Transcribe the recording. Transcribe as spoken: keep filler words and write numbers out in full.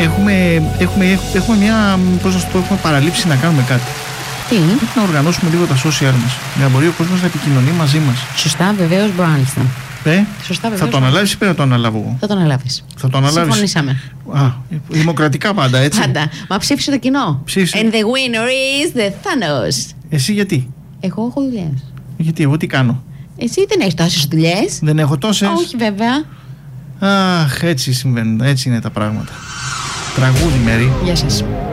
έχουμε, έχουμε, έχουμε μια, πώς να σου πω, έχουμε παραλείψει να κάνουμε κάτι. Τι? Πρέπει να οργανώσουμε λίγο τα social μας, για να μπορεί ο κόσμος να επικοινωνεί μαζί μας. Σωστά, βεβαίως, μάλιστα. Ε, Σωστά, βεβαίως. θα το αναλάβεις ή πρέπει να το αναλάβω εγώ? Θα το αναλάβεις. Θα το αναλάβεις. Συμφωνήσαμε. Α, δημοκρατικά πάντα, έτσι. Πάντα. Μα ψήφισε το κοινό. Ψήφισε. And the winner is the Thanos. Εσύ γιατί? Εγώ έχω δουλειές. Γιατί, εγώ τι κάνω? Εσύ δεν έχεις τόσες δουλειές. Δεν έχω τόσες. Όχι, βέβαια. Αχ, έτσι συμβαίνουν, έτσι είναι τα πράγματα. Τραγούδι, Μέρη. Γεια σας.